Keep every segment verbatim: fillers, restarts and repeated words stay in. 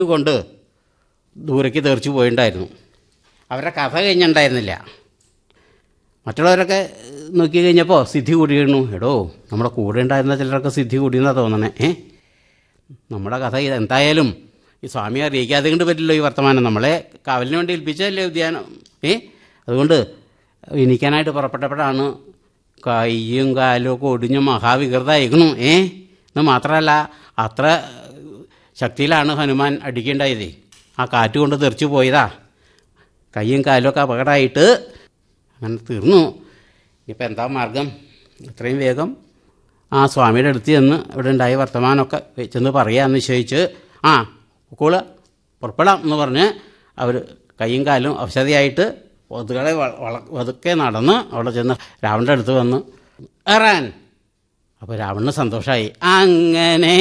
കൊണ്ട് ദൂരേക്ക് തെറിച്ചു പോയിണ്ടായിരുന്നു. അവരുടെ കഥ കഴിഞ്ഞിട്ടുണ്ടായിരുന്നില്ല. മറ്റുള്ളവരൊക്കെ നോക്കി കഴിഞ്ഞപ്പോൾ സിദ്ധി കൂടിയിരുന്നു. എടോ, നമ്മുടെ കൂടെ ഉണ്ടായിരുന്ന ചിലരൊക്കെ സിദ്ധി കൂടിയെന്നാണ് തോന്നണേ. ഏ നമ്മുടെ കഥ ഇത് എന്തായാലും ഈ സ്വാമിയെ അറിയിക്കാതെ കൊണ്ട് പറ്റില്ലോ ഈ വർത്തമാനം. നമ്മളെ കാവലിന് വേണ്ടി ഏൽപ്പിച്ചതല്ലേ ഉദ്യാനം. ഏ അതുകൊണ്ട് എണീക്കാനായിട്ട് പുറപ്പെട്ടപ്പോഴാണ് കയ്യും കാലും ഒക്കെ ഒടിഞ്ഞ് മഹാവികൃതമായിരിക്കണു. ഏ എന്ന് മാത്രമല്ല, അത്ര ശക്തിയിലാണ് ഹനുമാൻ അടിക്കേണ്ടായത്. ആ കാറ്റ് കൊണ്ട് തെറിച്ചു പോയതാ. കയ്യും കാലുമൊക്കെ അപകടമായിട്ട് അങ്ങനെ തീർന്നു. ഇനിയിപ്പോൾ എന്താ മാർഗം? എത്രയും വേഗം ആ സ്വാമിയുടെ അടുത്ത് ചെന്ന് ഇവിടെ ഉണ്ടായ വർത്തമാനമൊക്കെ ചെന്ന് പറയാമെന്ന് നിശ്ചയിച്ച് ആ കൂള് പുറപ്പെടാം എന്ന് പറഞ്ഞ് അവർ കയ്യും കാലും അവശതയായിട്ട് വധുക്കളെ വള വധുക്കെ നടന്ന് അവിടെ ചെന്ന് രാവണൻ്റെ അടുത്ത് വന്ന് ഏറാൻ. അപ്പോൾ രാവണന് സന്തോഷമായി. അങ്ങനെ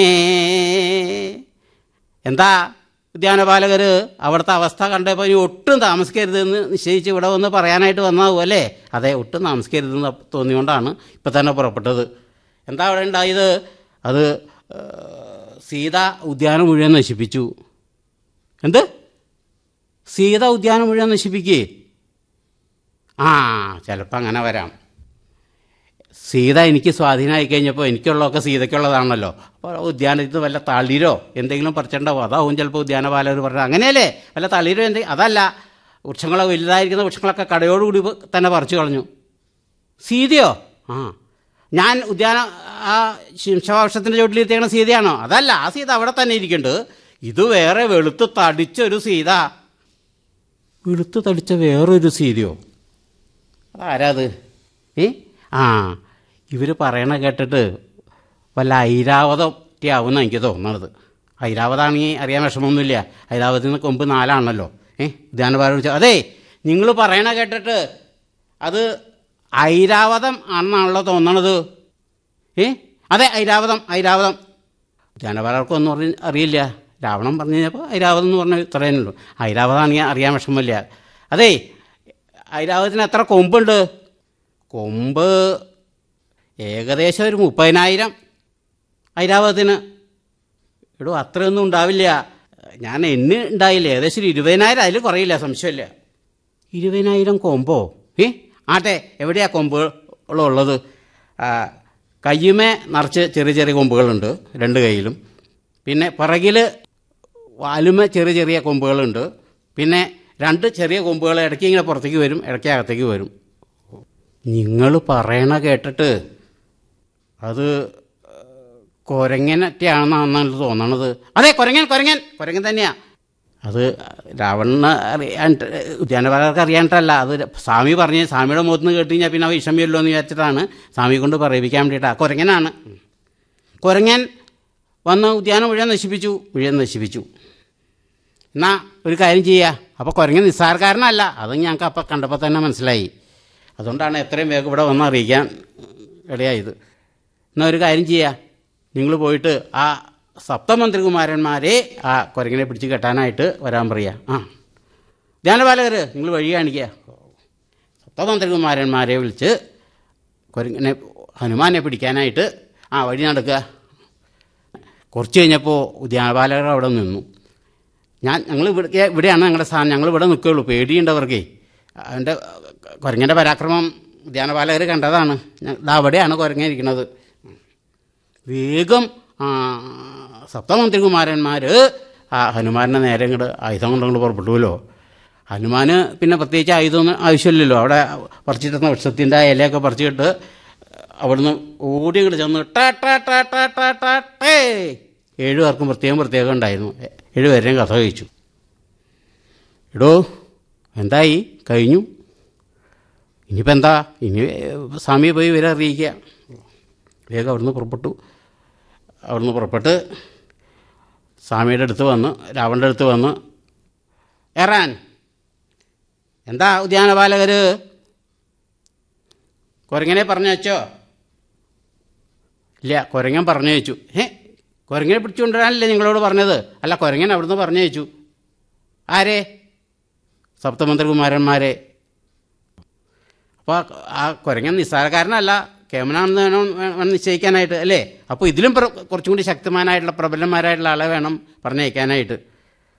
എന്താ ഉദ്യാനപാലകർ അവിടുത്തെ അവസ്ഥ കണ്ടപ്പോൾ ഇനി ഒട്ടും താമസിക്കരുതെന്ന് നിശ്ചയിച്ച് ഇവിടെ വന്ന് പറയാനായിട്ട് വന്നാവും അല്ലേ? അതെ, ഒട്ടും താമസിക്കരുതെന്ന് തോന്നിയോണ്ടാണ് ഇപ്പം തന്നെ പുറപ്പെട്ടത്. എന്താ അവിടെ ഉണ്ടായത്? അത് സീത ഉദ്യാനം മുഴുവൻ നശിപ്പിച്ചു. എന്ത്? സീത ഉദ്യാനം മുഴുവൻ നശിപ്പിക്കേ? ആ ചിലപ്പോൾ അങ്ങനെ വരാം. സീത എനിക്ക് സ്വാധീനമായി കഴിഞ്ഞപ്പോൾ എനിക്കുള്ളതൊക്കെ സീതയ്ക്കുള്ളതാണല്ലോ. അപ്പോൾ ഉദ്യാനത്തിൽ വല്ല തളിരോ എന്തെങ്കിലും പറിച്ചിട്ടുണ്ടാവും. അതാവും ചിലപ്പോൾ ഉദ്യാനപാലകർ പറഞ്ഞത്. അങ്ങനെയല്ലേ? വല്ല തളിരോ എന്തെങ്കിലും. അതല്ല, വൃക്ഷങ്ങളൊക്കെ വലുതായിരിക്കുന്ന വൃക്ഷങ്ങളൊക്കെ കടയോടുകൂടി തന്നെ പറിച്ചു കളഞ്ഞു. സീതയോ? ആ ഞാൻ ഉദ്യാന ആ ശിംശവൃക്ഷത്തിൻ്റെ ചുവട്ടിലിരിക്കുന്ന സീതയാണോ? അതല്ല, ആ സീത അവിടെ തന്നെ ഇരിക്കുന്നുണ്ട്. ഇത് വേറെ വെളുത്ത് തടിച്ചൊരു സീത. വെളുത്ത് തടിച്ച വേറൊരു സീതയോ? അതാരാത്? ഏ ആ ഇവർ പറയണ കേട്ടിട്ട് വല്ല ഐരാവതത്തെയാവുമെന്ന് എനിക്ക് തോന്നണത്. ഐരാവതാണെങ്കിൽ അറിയാൻ വിഷമമൊന്നുമില്ല. ഐരാവതത്തിന് കൊമ്പ് നാലാണല്ലോ. ഏ ഉദ്യാനപാലകർ ചോദിച്ചു, അതെ നിങ്ങൾ പറയണ കേട്ടിട്ട് അത് ഐരാവതം ആണെന്നാണല്ലോ തോന്നണത്. ഏ അതെ, ഐരാവതം ഐരാവതം ഉദ്യാനപാലകർക്കും ഒന്നും പറഞ്ഞ് അറിയില്ല. രാവണൻ പറഞ്ഞു കഴിഞ്ഞപ്പോൾ ഐരാവതം എന്ന് പറഞ്ഞ ഇത്രയേനുള്ളൂ. ഐരാവതമാണെങ്കിൽ അറിയാൻ വിഷമമില്ല. അതെ, ഐരാവതത്തിന് എത്ര കൊമ്പുണ്ട്? കൊമ്പ് ഏകദേശം ഒരു മുപ്പതിനായിരം ഐരാവതത്തിന്. എടോ, അത്രയൊന്നും ഉണ്ടാവില്ല. ഞാൻ എന്നെ ഉണ്ടായില്ല. ഏകദേശം ഒരു ഇരുപതിനായിരം, അതിൽ കുറയില്ല, സംശയമില്ല. ഇരുപതിനായിരം കൊമ്പോ? ഏ ആട്ടെ, എവിടെയാ കൊമ്പുകളുള്ളത്? കയ്യുമേ നിറച്ച് ചെറിയ ചെറിയ കൊമ്പുകളുണ്ട് രണ്ട് കൈയിലും. പിന്നെ പിറകിൽ വാലുമേ ചെറിയ ചെറിയ കൊമ്പുകളുണ്ട്. പിന്നെ രണ്ട് ചെറിയ കൊമ്പുകൾ ഇടയ്ക്ക് ഇങ്ങനെ പുറത്തേക്ക് വരും, ഇടയ്ക്ക് അകത്തേക്ക് വരും. നിങ്ങൾ പറയണ കേട്ടിട്ട് അത് കുരങ്ങനൊക്കെയാണെന്നാണ് തോന്നണത്. അതെ, കുരങ്ങൻ കുരങ്ങൻ കുരങ്ങൻ തന്നെയാ. അത് രാവണന് അറിയാൻ ഉദ്യാനപാലകർക്ക് അറിയാനിട്ടല്ല. അത് സ്വാമി പറഞ്ഞ് സ്വാമിയുടെ മുഖത്ത് നിന്ന് കേട്ട് കഴിഞ്ഞാൽ പിന്നെ അവ വിഷമയല്ലോ എന്ന് വിചാരിച്ചിട്ടാണ് സ്വാമി കൊണ്ട് പറയിപ്പിക്കാൻ വേണ്ടിയിട്ടാണ്. കുരങ്ങനാണ്. കുരങ്ങൻ വന്ന് ഉദ്യാനം മുഴുവൻ നശിപ്പിച്ചു മുഴുവൻ നശിപ്പിച്ചു എന്നാൽ ഒരു കാര്യം ചെയ്യുക. അപ്പോൾ കുരങ്ങൻ നിസ്സാരക്കാരനല്ല. അത് ഞങ്ങൾക്ക് അപ്പം കണ്ടപ്പോൾ തന്നെ മനസ്സിലായി. അതുകൊണ്ടാണ് എത്രയും വേഗം ഇവിടെ വന്ന് അറിയിക്കാൻ ഇടയായത്. എന്നാൽ ഒരു കാര്യം ചെയ്യുക, നിങ്ങൾ പോയിട്ട് ആ സപ്തമന്ത്രികുമാരന്മാരെ ആ കുരങ്ങനെ പിടിച്ച് കെട്ടാനായിട്ട് വരാൻ പറയുക. ആ ധ്യാനപാലകർ നിങ്ങൾ വഴി കാണിക്കുക. സപ്തമന്ത്രികുമാരന്മാരെ വിളിച്ച് കുരങ്ങനെ ഹനുമാനെ പിടിക്കാനായിട്ട് ആ വഴി നടക്കുക. കുറച്ച് കഴിഞ്ഞപ്പോൾ ധ്യാനപാലകർ അവിടെ നിന്നു. ഞാൻ ഞങ്ങൾ ഇവിടെ ഇവിടെയാണ് ഞങ്ങളുടെ സ്ഥാനം, ഞങ്ങൾ ഇവിടെ നിൽക്കുകയുള്ളൂ, പേടിയുണ്ടവർക്കേ. അതിൻ്റെ കുരങ്ങൻ്റെ പരാക്രമം ധ്യാനപാലകർ കണ്ടതാണ്. അവിടെയാണ് കുരങ്ങ ഇരിക്കുന്നത്. വേഗം സപ്തമന്ത്രികുമാരന്മാർ ആ ഹനുമാനെ നേരെ ഇങ്ങോട്ട് ആയുധം കൊണ്ടങ്ങോട്ട് പുറപ്പെട്ടുവല്ലോ. ഹനുമാന് പിന്നെ പ്രത്യേകിച്ച് ആയുധമൊന്നും ആവശ്യമില്ലല്ലോ. അവിടെ പറിച്ചിട്ടുന്ന വൃക്ഷത്തിൻ്റെ ഇലയൊക്കെ പറിച്ചിട്ട് അവിടുന്ന് ഓടി ഇങ്ങോട്ട് ചെന്ന് ടാ ടാ ടാ ടാ ടാ ടാ ടേ ഏഴു പേർക്കും പ്രത്യേകം പ്രത്യേകം ഉണ്ടായിരുന്നു. ഏഴുപേരെയും കഥ കഴിച്ചു. എടോ, എന്തായി? കഴിഞ്ഞു. ഇനിയിപ്പോൾ എന്താ? ഇനി സ്വാമിയെ പോയി ഇവരെ അറിയിക്കുക. വേഗം അവിടുന്ന് പുറപ്പെട്ടു. അവിടുന്ന് പുറപ്പെട്ട് സ്വാമിയുടെ അടുത്ത് വന്ന് രാവണൻ്റെ അടുത്ത് വന്ന് ഏറാൻ. എന്താ ഉദ്യാനപാലകർ? കുരങ്ങനെ പറഞ്ഞു വെച്ചോ? ഇല്ല, കുരങ്ങൻ പറഞ്ഞു വെച്ചു. ഏ കുരങ്ങനെ പിടിച്ചുകൊണ്ടുവരാനല്ലേ നിങ്ങളോട് പറഞ്ഞത്? അല്ല, കുരങ്ങൻ അവിടുന്ന് പറഞ്ഞു വെച്ചു. ആരെ? സപ്തമന്ത്രികുമാരന്മാരെ. അപ്പോൾ ആ കുരങ്ങൻ നിസ്സാരക്കാരനല്ല, കേമനാണെന്ന് വേണം വേണം നിശ്ചയിക്കാനായിട്ട് അല്ലേ? അപ്പോൾ ഇതിലും കുറച്ചും കൂടി ശക്തമാനായിട്ടുള്ള പ്രബലന്മാരായിട്ടുള്ള ആളെ വേണം പറഞ്ഞയക്കാനായിട്ട്.